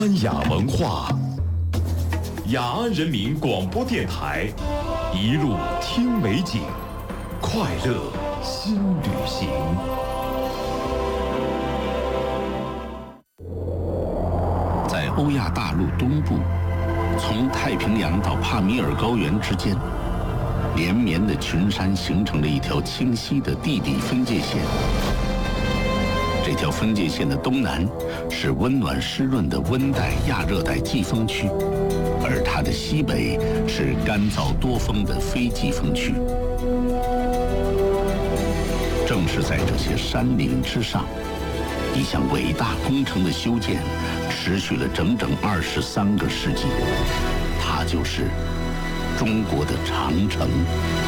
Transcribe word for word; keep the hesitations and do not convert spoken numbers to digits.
安雅文化，雅安人民广播电台，一路听美景，快乐新旅行。 在欧亚大陆东部，从太平洋到帕米尔高原之间，连绵的群山形成了一条清晰的地理分界线。这条分界线的东南是温暖湿润的温带亚热带季风区，而它的西北是干燥多风的非季风区。正是在这些山岭之上，一项伟大工程的修建持续了整整二十三个世纪，它就是中国的长城。